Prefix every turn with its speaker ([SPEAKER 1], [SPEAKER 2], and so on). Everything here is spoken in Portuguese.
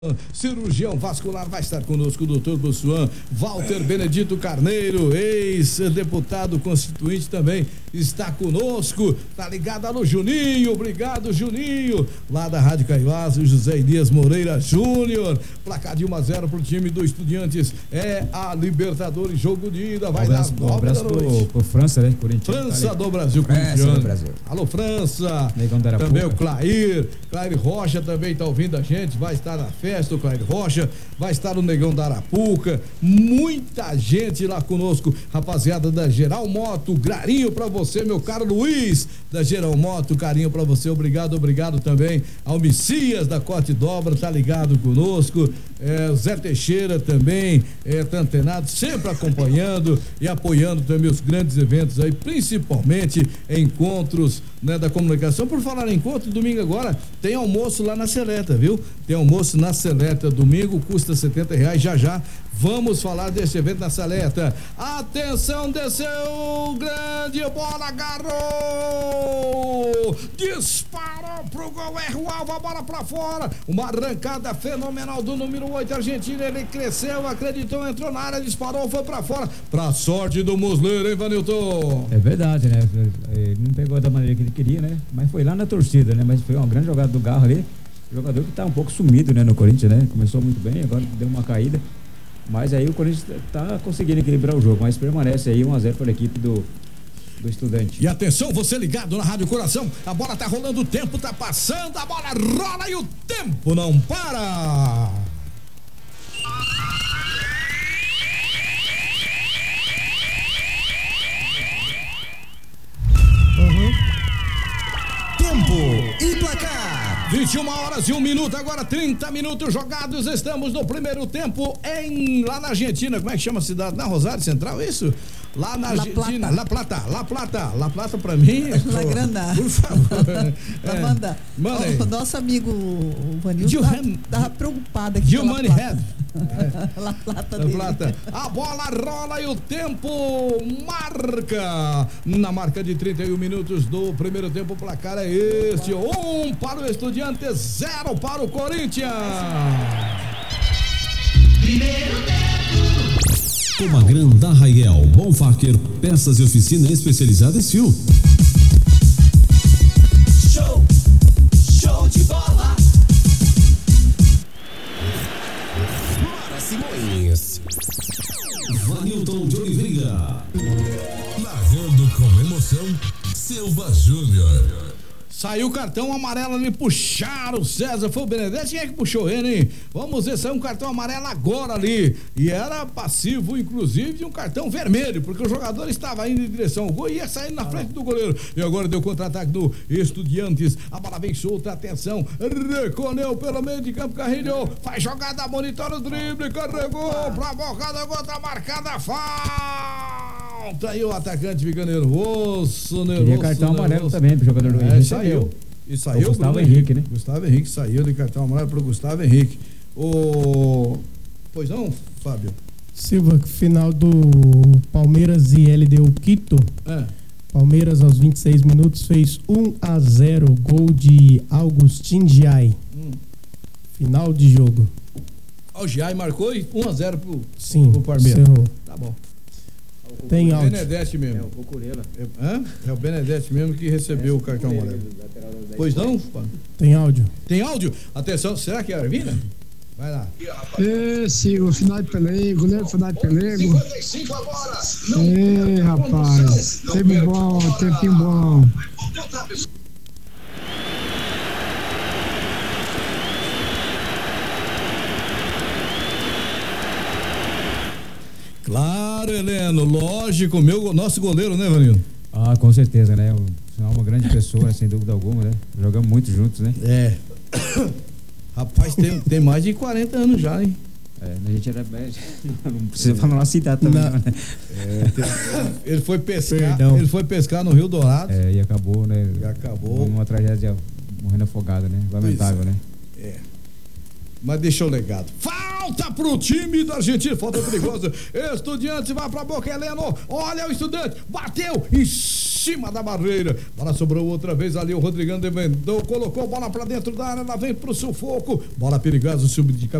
[SPEAKER 1] Cirurgião vascular vai estar conosco o doutor Bossuan. Walter Benedito Carneiro, ex-deputado constituinte, também está conosco. Tá ligado? Alô, Juninho, obrigado, Juninho, lá da Rádio Caiuás. O José Elias Moreira Júnior, placar de 1-0 pro time do Estudiantes, é a Libertadores, jogo de ida, vai dar 9 da noite.
[SPEAKER 2] Pro França, né?
[SPEAKER 1] França tá do Brasil,
[SPEAKER 2] França do Brasil.
[SPEAKER 1] Alô, França. Também o Clair Rocha também tá ouvindo a gente, vai estar na festa. O Clair Rocha, vai estar o Negão da Arapuca, muita gente lá conosco, rapaziada da Geral Moto, carinho pra você, meu caro Luiz, da Geral Moto, carinho pra você, obrigado também ao Messias da Corte Dobra, tá ligado conosco, o Zé Teixeira também, tá antenado, sempre acompanhando e apoiando também os grandes eventos aí, principalmente encontros, né, da comunicação. Por falar em encontro, domingo agora tem almoço lá na Seleta, viu? Tem almoço na Seleta, domingo, custa R$70, já vamos falar desse evento na Seleta. Atenção, desceu, grande bola, agarrou, disparou pro gol, errou a bola pra fora, uma arrancada fenomenal do número 8 argentino, ele cresceu, acreditou, entrou na área, disparou, foi pra fora, pra sorte do Musleiro, hein, Vanilton?
[SPEAKER 2] É verdade, né? Ele não pegou da maneira que ele queria, né? Mas foi lá na torcida, né? Mas foi uma grande jogada do Garro ali. Jogador que tá um pouco sumido, né, no Corinthians, né? Começou muito bem, agora deu uma caída. Mas aí o Corinthians tá conseguindo equilibrar o jogo, mas permanece aí 1-0 para a equipe do Estudante.
[SPEAKER 1] E atenção, você ligado na Rádio Coração, a bola tá rolando, o tempo tá passando, a bola rola e o tempo não para. Tempo e placar. 21h01, agora 30 minutos jogados, estamos no primeiro tempo lá na Argentina, como é que chama a cidade? Na Rosário Central, isso? Lá na Argentina, La Plata pra mim.
[SPEAKER 3] La Grande.
[SPEAKER 1] Por favor.
[SPEAKER 3] Manda aí. O nosso amigo o Vanilson tava preocupado aqui.
[SPEAKER 1] Money Head.
[SPEAKER 3] La Plata
[SPEAKER 1] dele. A bola rola e o tempo marca. Na marca de 31 minutos do primeiro tempo, o placar é este: 1 para o Estudiantes, 0 para o Corinthians.
[SPEAKER 4] Primeiro tempo.
[SPEAKER 5] Comagran da Raiel, Bonfacker, peças e oficina especializada em fio.
[SPEAKER 4] Show de bola.
[SPEAKER 5] Mara Simões, Vanilton de Oliveira,
[SPEAKER 6] narrando com emoção, Silva Júnior.
[SPEAKER 1] Saiu o cartão amarelo ali, puxaram o César, foi o Benedetti, quem é que puxou ele, hein? Vamos ver, saiu um cartão amarelo agora ali, e era passivo, inclusive, de um cartão vermelho, porque o jogador estava indo em direção ao gol e ia saindo na frente do goleiro, e agora deu contra-ataque do Estudiantes, a bola vem solta, atenção, recolheu pelo meio de campo, Carrilho, faz jogada, monitora o drible, carregou pra boca da gota, marcada, falta, aí o atacante fica nervoso.
[SPEAKER 2] Queria cartão amarelo também pro jogador do Henrique.
[SPEAKER 1] Saiu. E saiu o
[SPEAKER 2] Gustavo Henrique, né?
[SPEAKER 1] Gustavo Henrique saiu de cartão amarelo pro Gustavo Henrique. Pois não, Fábio?
[SPEAKER 7] Silva, final do Palmeiras e LDU Quito. Palmeiras aos 26 minutos fez 1-0, gol de Augustin Giai. Final de jogo.
[SPEAKER 1] O Giai marcou e 1-0 pro Palmeiras.
[SPEAKER 7] Encerrou.
[SPEAKER 1] Tá bom.
[SPEAKER 7] Tem áudio.
[SPEAKER 1] Benedetti mesmo.
[SPEAKER 2] É o Cucurella.
[SPEAKER 1] É o Benedetti mesmo que recebeu o cartão amarelo. Pois não, Fábio?
[SPEAKER 7] Tem áudio.
[SPEAKER 1] Tem áudio? Atenção, será que é a Arvina? Vai lá.
[SPEAKER 8] Esse, o final de pelego, né? O final de pelego.
[SPEAKER 4] 55 agora.
[SPEAKER 8] Rapaz. Tempo bom, tempinho bom.
[SPEAKER 1] Claro, Heleno, lógico, nosso goleiro, né, Vanildo?
[SPEAKER 2] Ah, com certeza, né? Uma grande pessoa, sem dúvida alguma, né? Jogamos muito juntos, né?
[SPEAKER 1] Rapaz, tem mais de 40 anos já, hein?
[SPEAKER 2] A gente era. Não precisa falar uma cidade também, não, né?
[SPEAKER 1] Ele foi pescar no Rio Dourado.
[SPEAKER 2] E acabou, né? Uma tragédia, morrendo afogado, né? Lamentável, né?
[SPEAKER 1] Mas deixou o legado. Falta pro time da Argentina, falta perigosa. Estudiantes vai pra boca, Heleno. Olha o Estudante, bateu em cima da barreira. Bola sobrou outra vez ali, o Rodrigão defendeu, colocou a bola pra dentro da área, ela vem pro sufoco. Bola perigosa, o sub de